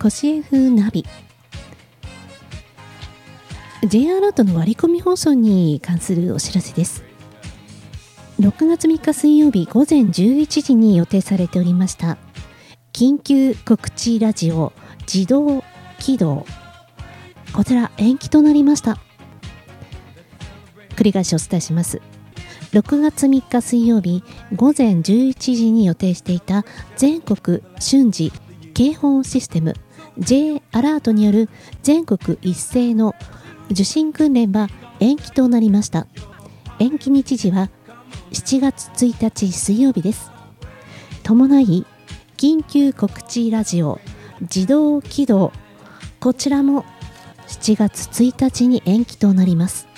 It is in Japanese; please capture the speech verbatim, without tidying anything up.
コシエフナビ ジェイアラートの割り込み放送に関するお知らせです。ろくがつみっか水曜日午前じゅういちじに予定されておりました緊急告知ラジオ自動起動、こちら延期となりました。繰り返しお伝えします。ろくがつみっか水曜日午前じゅういちじに予定していた全国瞬時警報システム ジェイ アラートによる全国一斉の受信訓練は延期となりました。延期日時はしちがつついたち水曜日です。伴い緊急告知ラジオ自動起動、こちらもしちがつついたちに延期となります。